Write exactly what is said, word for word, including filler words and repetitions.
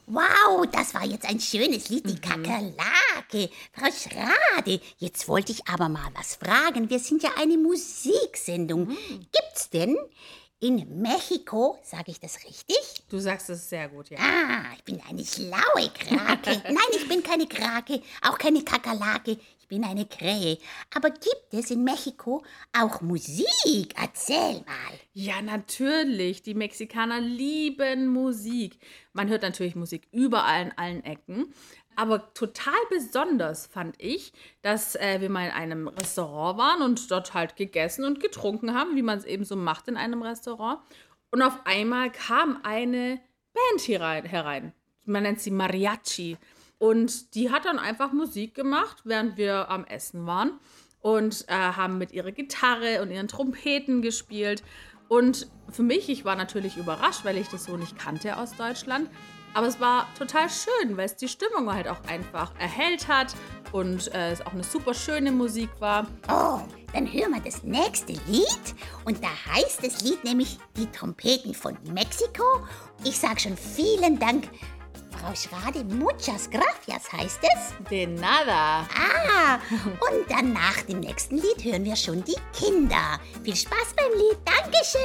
Wow, das war jetzt ein schönes Lied, die Kakerlake. Frau Schrade, jetzt wollte ich aber mal was fragen. Wir sind ja eine Musiksendung. Gibt's denn in Mexiko, sage ich das richtig? Du sagst es sehr gut, ja. Ah, ich bin eine schlaue Krake. Nein, ich bin keine Krake, auch keine Kakerlake. Ich bin eine Krähe. Aber gibt es in Mexiko auch Musik? Erzähl mal. Ja, natürlich. Die Mexikaner lieben Musik. Man hört natürlich Musik überall in allen Ecken. Aber total besonders fand ich, dass äh, wir mal in einem Restaurant waren und dort halt gegessen und getrunken haben, wie man es eben so macht in einem Restaurant. Und auf einmal kam eine Band hier rein, herein. Man nennt sie Mariachi. Und die hat dann einfach Musik gemacht, während wir am Essen waren. Und äh, haben mit ihrer Gitarre und ihren Trompeten gespielt. Und für mich, ich war natürlich überrascht, weil ich das so nicht kannte aus Deutschland. Aber es war total schön, weil es die Stimmung halt auch einfach erhellt hat und äh, es auch eine super schöne Musik war. Oh, dann hören wir das nächste Lied. Und da heißt das Lied nämlich Die Trompeten von Mexiko. Ich sag schon vielen Dank, Frau Schrade. Muchas gracias heißt es. De nada. Ah, und dann nach dem nächsten Lied hören wir schon die Kinder. Viel Spaß beim Lied. Dankeschön.